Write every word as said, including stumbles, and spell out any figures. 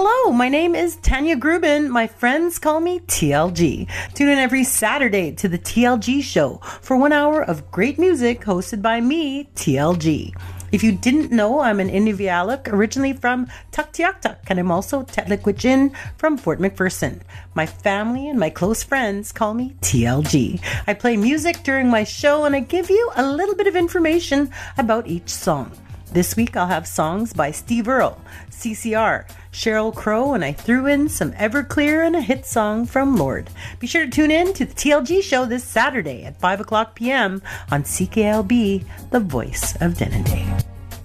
Hello, my name is Tanya Grubin. My friends call me T L G. Tune in every Saturday to the T L G Show for one hour of great music hosted by me, T L G. If you didn't know, I'm an Inuvialuk, originally from Tuktoyaktuk, and I'm also Tetlikwitchin from Fort McPherson. My family and my close friends call me T L G. I play music during my show and I give you a little bit of information about each song. This week I'll have songs by Steve Earle, C C R, Sheryl Crow, and I threw in some Everclear and a hit song from Lorde. Be sure to tune in to the T L G Show this Saturday at five o'clock p.m. on C K L B, the voice of Denendeh.